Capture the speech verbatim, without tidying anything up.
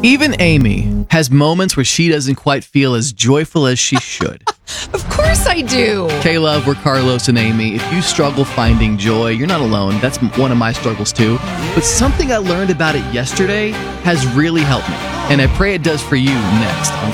Even Amy has moments where she doesn't quite feel as joyful as she should. Of course I do. K-Love, we're Carlos and Amy. If you struggle finding joy, you're not alone. That's one of my struggles too. But something I learned about it yesterday has really helped me. And I pray it does for you next on